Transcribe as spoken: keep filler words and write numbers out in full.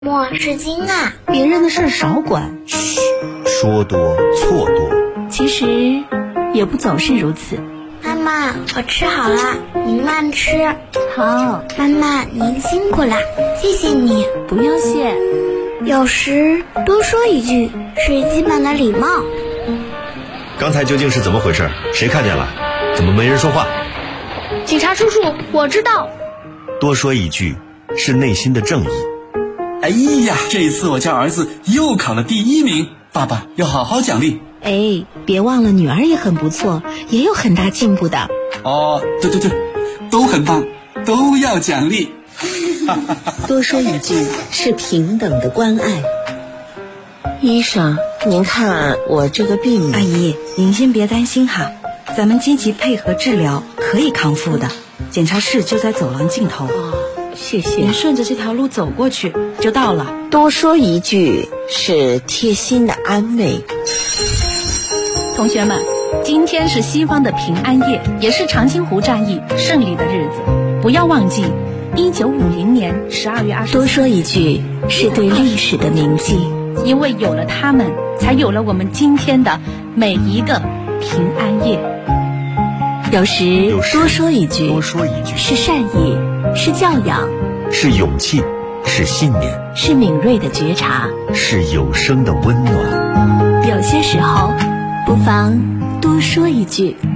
莫是金啊， 别人的事少管。 嘘，说多错多。 其实也不总是如此。 妈妈，我吃好了，您慢吃。 好， 妈妈您辛苦啦，谢谢你。 不用谢。 有时多说一句是基本的礼貌。 刚才究竟是怎么回事？谁看见了？怎么没人说话？ 警察叔叔，我知道。 多说一句是内心的正义。 哎呀，这次我家儿子又考了第一名，爸爸要好好奖励。 哎，别忘了女儿也很不错，也有很大进步的。 哦，对对对，都很棒，都要奖励。 多说一句是平等的关爱。医生，您看我这个病， 阿姨，您先别担心哈，咱们积极配合治疗，可以康复的。检查室就在走廊尽头。 哦，谢谢。 您顺着这条路走过去就到了。 多说一句是贴心的安慰。 同学们，今天是西方的平安夜，也是长津湖战役胜利的日子。不要忘记一九五零年十二月二十四。 多说一句是对历史的铭记， 因为有了他们，才有了我们今天的每一个平安夜。 有时多说一句多说一句是善意，是教养， 是勇气，是信念， 是敏锐的觉察， 是有声的温暖。 有些时候不妨多说一句。